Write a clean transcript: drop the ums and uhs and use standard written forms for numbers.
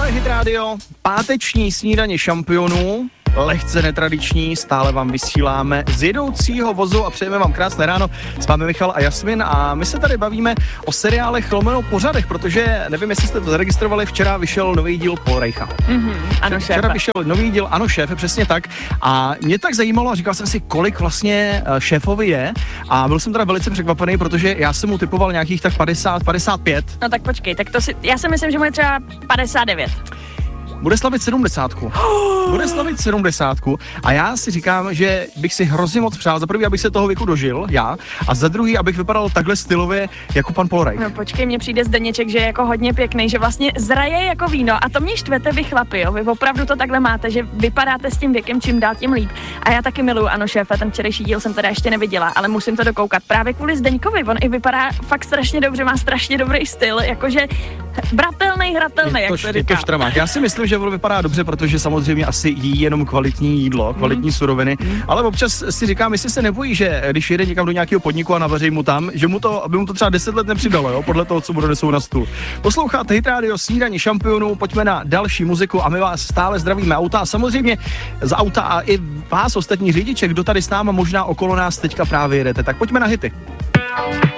Tohle je Hit Radio, páteční snídaně šampionů, lehce netradiční, stále vám vysíláme z jedoucího vozu a přejeme vám krásné ráno. S vámi Michal a Jasmin a my se tady bavíme o seriálech lomeno pořadech, protože nevím, jestli jste to zaregistrovali, včera vyšel nový díl Paul Reicha. Ano, šéfe. Včera vyšel nový díl, ano šéfe, přesně tak. A mě tak zajímalo a říkal jsem si, kolik vlastně šéfovi je a byl jsem teda velice překvapený, protože já jsem mu typoval nějakých tak 50, 55. No tak počkej, tak já si myslím, že mu je třeba 59. Bude slavit 70. Bude slavit 70. A já si říkám, že bych si hrozně moc přál, za prvý, abych se toho věku dožil, já, a za druhý, abych vypadal takhle stylově jako pan Paul Reich. No počkej, mně přijde Zdeněček, že je jako hodně pěkný, že vlastně zraje jako víno a to mě štvete vy chlapi, jo, vy opravdu to takhle máte, že vypadáte s tím věkem čím dál tím líp. A já taky miluju, ano šéfe, ten včerejší díl jsem teda ještě neviděla, ale musím to dokoukat právě kvůli Zdeňkovi, on i vypadá fakt strašně dobře, má strašně dobrý styl, jakože bratelnej, hratelnej, jak to říká. Já si myslím, že on vypadá dobře, protože samozřejmě asi jí jenom kvalitní jídlo, kvalitní suroviny, ale občas si říkám, jestli se nebojí, že když jede někam do nějakého podniku a navaří mu tam, že aby mu to třeba 10 let nepřidalo, jo, podle toho, co mu donesou na stůl. Posloucháte Hit Radio, snídaní šampionů, pojďme na další muziku a my vás stále zdravíme auta a samozřejmě z auta a i vás ostatní řidiče, kdo tady s náma možná okolo nás teďka právě jedete, tak pojďme na hity.